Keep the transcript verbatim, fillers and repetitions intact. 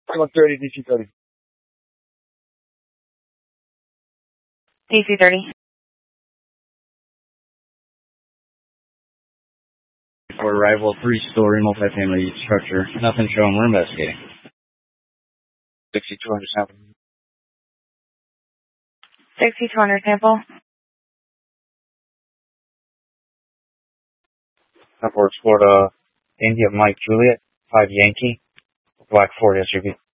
one thirty, D C thirty. D C thirty. For arrival, three-story multifamily structure. Nothing showing. We're investigating. sixty-two hundred sample. sixty-two hundred sample. Number Florida, India Mike Juliet, five Yankee, Black Ford S U V.